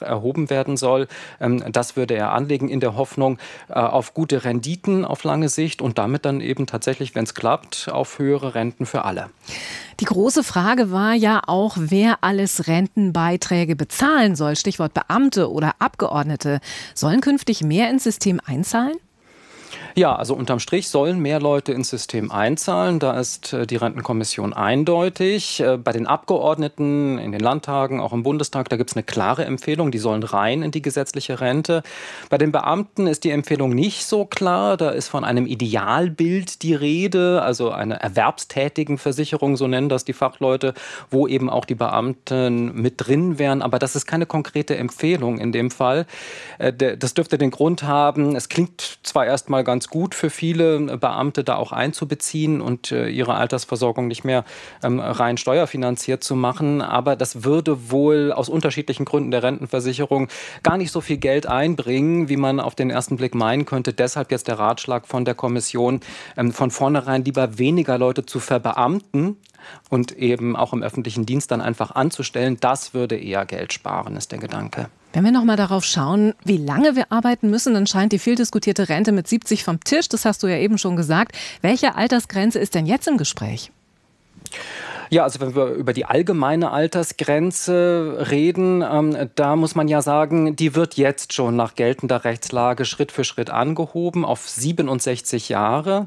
erhoben werden soll. Das würde er anlegen in der Hoffnung auf gute Renditen auf lange Sicht und damit dann eben tatsächlich, wenn es klappt, auf höhere Renten für alle. Die große Frage war ja auch, wer alles Rentenbeiträge bezahlen soll. Stichwort Beamte oder Abgeordnete. Sollen künftig mehr ins System einzahlen? Ja, also unterm Strich sollen mehr Leute ins System einzahlen. Da ist die Rentenkommission eindeutig. Bei den Abgeordneten in den Landtagen, auch im Bundestag, da gibt es eine klare Empfehlung. Die sollen rein in die gesetzliche Rente. Bei den Beamten ist die Empfehlung nicht so klar. Da ist von einem Idealbild die Rede, also eine Erwerbstätigenversicherung, so nennen das die Fachleute, wo eben auch die Beamten mit drin wären. Aber das ist keine konkrete Empfehlung in dem Fall. Das dürfte den Grund haben, es klingt zwar erstmal ganz gut für viele Beamte da auch einzubeziehen und ihre Altersversorgung nicht mehr rein steuerfinanziert zu machen. Aber das würde wohl aus unterschiedlichen Gründen der Rentenversicherung gar nicht so viel Geld einbringen, wie man auf den ersten Blick meinen könnte. Deshalb jetzt der Ratschlag von der Kommission, von vornherein lieber weniger Leute zu verbeamten und eben auch im öffentlichen Dienst dann einfach anzustellen. Das würde eher Geld sparen, ist der Gedanke. Wenn wir noch mal darauf schauen, wie lange wir arbeiten müssen, dann scheint die viel diskutierte Rente mit 70 vom Tisch. Das hast du ja eben schon gesagt. Welche Altersgrenze ist denn jetzt im Gespräch? Ja, also wenn wir über die allgemeine Altersgrenze reden, da muss man ja sagen, die wird jetzt schon nach geltender Rechtslage Schritt für Schritt angehoben auf 67 Jahre.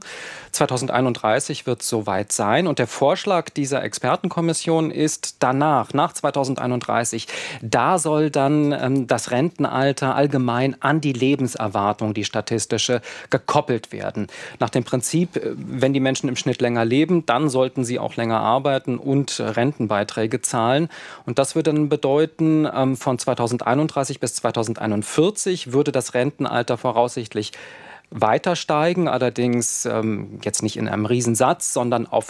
2031 wird es soweit sein. Und der Vorschlag dieser Expertenkommission ist danach, nach 2031, da soll dann das Rentenalter allgemein an die Lebenserwartung, die statistische, gekoppelt werden. Nach dem Prinzip, wenn die Menschen im Schnitt länger leben, dann sollten sie auch länger arbeiten und Rentenbeiträge zahlen. Und das würde dann bedeuten, von 2031 bis 2041 würde das Rentenalter voraussichtlich weiter steigen, allerdings jetzt nicht in einem Riesensatz, sondern auf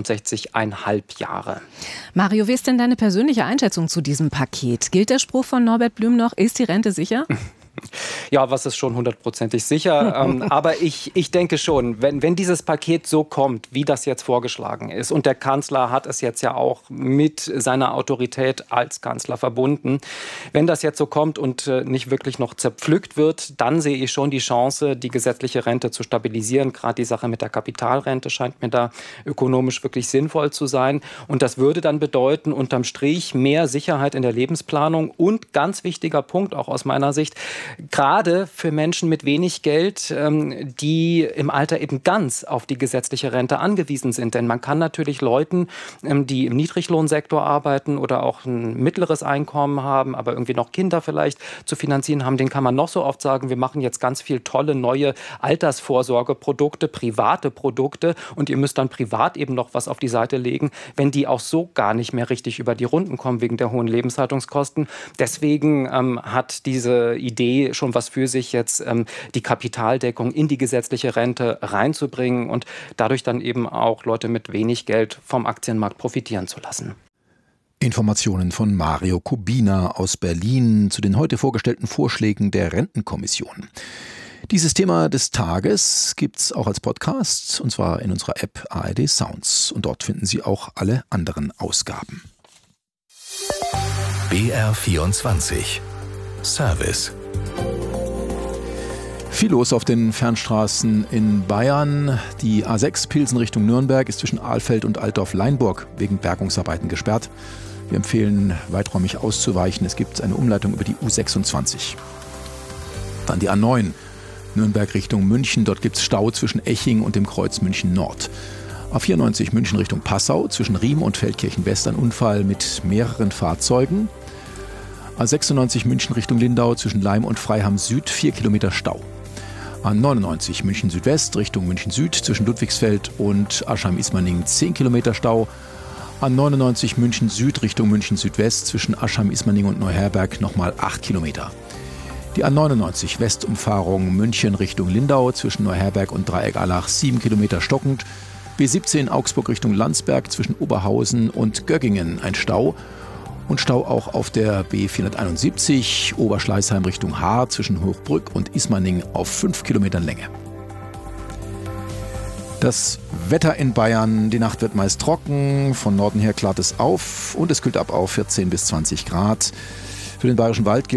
67,5 Jahre. Mario, wie ist denn deine persönliche Einschätzung zu diesem Paket? Gilt der Spruch von Norbert Blüm noch, ist die Rente sicher? Ja, was ist schon 100%ig sicher. Aber ich denke schon, wenn dieses Paket so kommt, wie das jetzt vorgeschlagen ist, und der Kanzler hat es jetzt ja auch mit seiner Autorität als Kanzler verbunden, wenn das jetzt so kommt und nicht wirklich noch zerpflückt wird, dann sehe ich schon die Chance, die gesetzliche Rente zu stabilisieren. Gerade die Sache mit der Kapitalrente scheint mir da ökonomisch wirklich sinnvoll zu sein. Und das würde dann bedeuten, unterm Strich mehr Sicherheit in der Lebensplanung und ganz wichtiger Punkt auch aus meiner Sicht, gerade für Menschen mit wenig Geld, die im Alter eben ganz auf die gesetzliche Rente angewiesen sind. Denn man kann natürlich Leuten, die im Niedriglohnsektor arbeiten oder auch ein mittleres Einkommen haben, aber irgendwie noch Kinder vielleicht zu finanzieren haben, denen kann man noch so oft sagen, wir machen jetzt ganz viel tolle neue Altersvorsorgeprodukte, private Produkte und ihr müsst dann privat eben noch was auf die Seite legen, wenn die auch so gar nicht mehr richtig über die Runden kommen wegen der hohen Lebenshaltungskosten. Deswegen hat diese Idee schon was für sich, jetzt die Kapitaldeckung in die gesetzliche Rente reinzubringen und dadurch dann eben auch Leute mit wenig Geld vom Aktienmarkt profitieren zu lassen. Informationen von Mario Kubina aus Berlin zu den heute vorgestellten Vorschlägen der Rentenkommission. Dieses Thema des Tages gibt's auch als Podcast, und zwar in unserer App ARD Sounds. Und dort finden Sie auch alle anderen Ausgaben. BR24 Service. Viel los auf den Fernstraßen in Bayern. Die A6 Pilsen Richtung Nürnberg ist zwischen Ahlfeld und Altdorf-Leinburg wegen Bergungsarbeiten gesperrt. Wir empfehlen, weiträumig auszuweichen. Es gibt eine Umleitung über die U26. Dann die A9 Nürnberg Richtung München. Dort gibt es Stau zwischen Eching und dem Kreuz München Nord. A94 München Richtung Passau. Zwischen Riem und Feldkirchen West ein Unfall mit mehreren Fahrzeugen. A96 München Richtung Lindau zwischen Laim und Freiham Süd 4 Kilometer Stau. A99 München Südwest Richtung München Süd zwischen Ludwigsfeld und Aschheim-Ismaning 10 Kilometer Stau. A99 München Süd Richtung München Südwest zwischen Aschheim-Ismaning und Neuherberg nochmal 8 Kilometer. Die A99 Westumfahrung München Richtung Lindau zwischen Neuherberg und Dreieck-Allach 7 Kilometer stockend. B17 Augsburg Richtung Landsberg zwischen Oberhausen und Göggingen ein Stau. Und Stau auch auf der B471 Oberschleißheim Richtung Haar zwischen Hochbrück und Ismaning auf 5 Kilometern Länge. Das Wetter in Bayern, die Nacht wird meist trocken, von Norden her klart es auf und es kühlt ab auf 14 bis 20 Grad. Für den Bayerischen Wald gilt